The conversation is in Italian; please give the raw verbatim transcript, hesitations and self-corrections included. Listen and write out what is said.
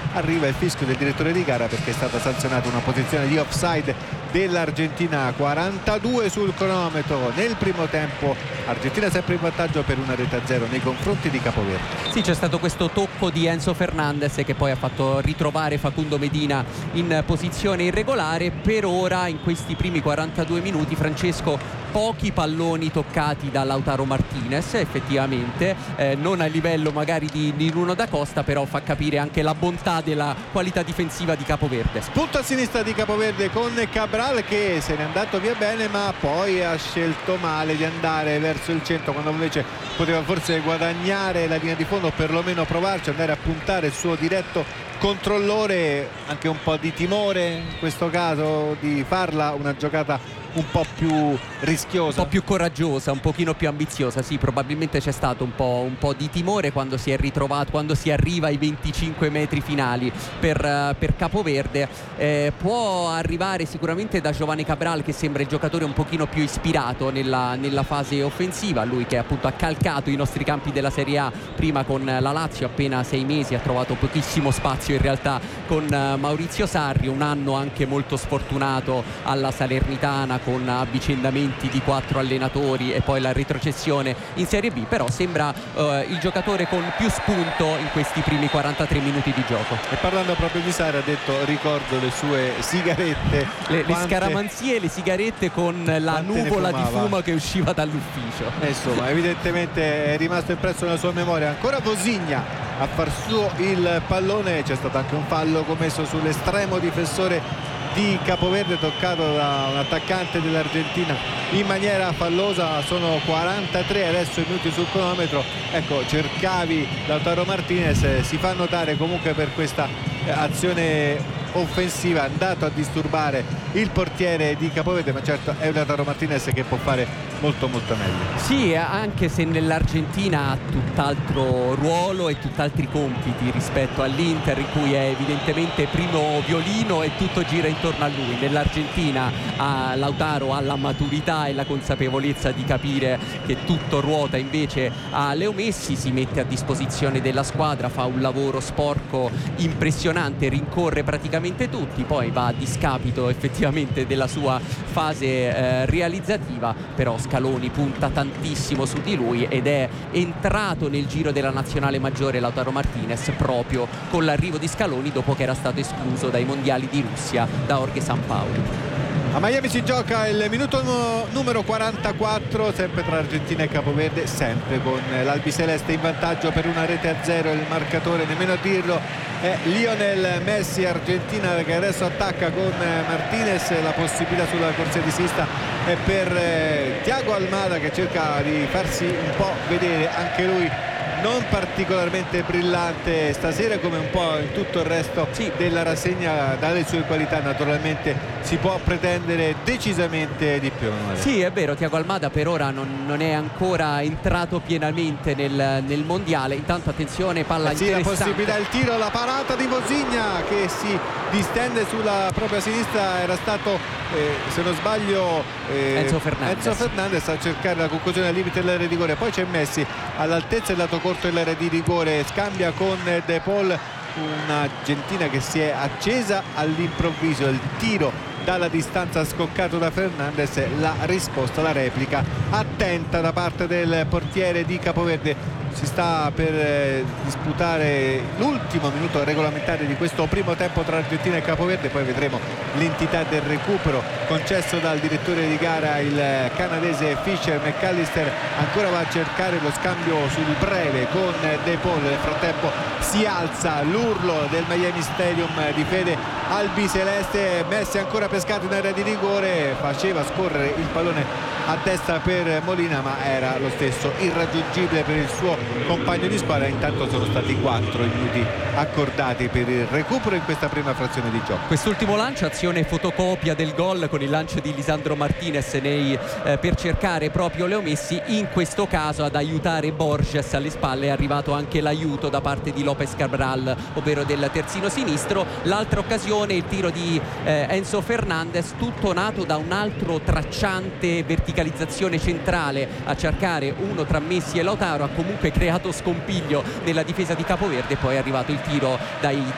arriva il fischio del direttore di gara perché è stata sanzionata una posizione di offside dell'Argentina. Quarantadue sul cronometro nel primo tempo, Argentina sempre in vantaggio per una rete a zero nei confronti di Capoverde. Sì, c'è stato questo tocco di Enzo Fernandez che poi ha fatto ritrovare Facundo Medina in posizione irregolare. Per ora in questi primi quarantadue minuti, Francesco, pochi palloni toccati da Lautaro Martinez effettivamente, eh, non a livello magari di, di Nuno da Costa, però fa capire anche la bontà della qualità difensiva di Capoverde. Spunto a sinistra di Capoverde con Cabral che se n'è andato via bene, ma poi ha scelto male di andare verso il centro quando invece poteva forse guadagnare la linea di fondo o perlomeno provarci, andare a puntare il suo diretto controllore. Anche un po' di timore in questo caso di farla una giocata un po' più rischiosa, un po' più coraggiosa, un pochino più ambiziosa. Sì, probabilmente c'è stato un po', un po' di timore quando si è ritrovato, quando si arriva ai venticinque metri finali per, per Capoverde. Eh, può arrivare sicuramente da Giovanni Cabral, che sembra il giocatore un pochino più ispirato nella, nella fase offensiva, lui che appunto ha calcato i nostri campi della Serie A prima con la Lazio, appena sei mesi, ha trovato pochissimo spazio in realtà con Maurizio Sarri, un anno anche molto sfortunato alla Salernitana con avvicendamenti di quattro allenatori e poi la retrocessione in Serie B, però sembra eh, il giocatore con più spunto in questi primi quarantatré minuti di gioco. E parlando proprio di Sarri ha detto: ricordo le sue sigarette, le, le scaramanzie e le sigarette con la nuvola di fumo che usciva dall'ufficio. E insomma, evidentemente è rimasto impresso nella sua memoria. Ancora Vosigna a far suo il pallone, c'è stato anche un fallo commesso sull'estremo difensore di Capoverde, toccato da un attaccante dell'Argentina in maniera fallosa. Sono quarantatré adesso i minuti sul cronometro. Ecco, cercavi Lautaro Martinez, si fa notare comunque per questa azione offensiva, è andato a disturbare il portiere di Capoverde, ma certo è un Lautaro Martinez che può fare molto molto meglio. Sì, anche se nell'Argentina ha tutt'altro ruolo e tutt'altri compiti rispetto all'Inter, in cui è evidentemente primo violino e tutto gira intorno a lui. Nell'Argentina a Lautaro ha la maturità e la consapevolezza di capire che tutto ruota invece a Leo Messi, si mette a disposizione della squadra, fa un lavoro sporco impressionante, rincorre praticamente tutti, poi va a discapito effettivamente della sua fase eh, realizzativa, però Scaloni punta tantissimo su di lui ed è entrato nel giro della nazionale maggiore Lautaro Martinez proprio con l'arrivo di Scaloni dopo che era stato escluso dai mondiali di Russia da Jorge Sampaoli. A Miami si gioca il minuto no, numero quarantaquattro, sempre tra Argentina e Capoverde, sempre con l'albiceleste in vantaggio per una rete a zero. Il marcatore, nemmeno a dirlo, è Lionel Messi. Argentina che adesso attacca con Martinez, la possibilità sulla corsia di sinistra è per eh, Thiago Almada, che cerca di farsi un po' vedere, anche lui non particolarmente brillante stasera, come un po' in tutto il resto sì. della rassegna. Dalle sue qualità naturalmente si può pretendere decisamente di più. Sì, è vero, Thiago Almada per ora non, non è ancora entrato pienamente nel, nel mondiale. Intanto attenzione, palla eh sì, interessante, la possibilità, il tiro, la parata di Vosigna che si distende sulla propria sinistra. Era stato eh, se non sbaglio eh, Enzo Fernandez. Enzo Fernandez a cercare la conclusione al limite dell'area di rigore. Poi c'è Messi all'altezza del lato corto dell'area di rigore, scambia con De Paul, un'Argentina che si è accesa all'improvviso. Il tiro dalla distanza scoccato da Fernandez, la risposta, la replica attenta da parte del portiere di Capoverde. Si sta per eh, disputare l'ultimo minuto regolamentare di questo primo tempo tra Argentina e Capoverde, poi vedremo l'entità del recupero concesso dal direttore di gara, il canadese Fisher. McAllister ancora va a cercare lo scambio sul breve con De Paul. Nel frattempo si alza l'urlo del Miami Stadium di fede albiceleste. Messi ancora pescato in area di rigore, faceva scorrere il pallone a destra per Molina, ma era lo stesso irraggiungibile per il suo compagno di squadra. Intanto sono stati quattro i minuti accordati per il recupero in questa prima frazione di gioco. Quest'ultimo lancio, azione fotocopia del gol con il lancio di Lisandro Martinez nei, eh, per cercare proprio Leo Messi. In questo caso ad aiutare Borges alle spalle è arrivato anche l'aiuto da parte di Lopez Cabral, ovvero del terzino sinistro. L'altra occasione, il tiro di eh, Enzo Fernandez, tutto nato da un altro tracciante verticalizzazione centrale a cercare uno tra Messi e Lautaro. Ha comunque creato scompiglio nella difesa di Capoverde, poi è arrivato il tiro dai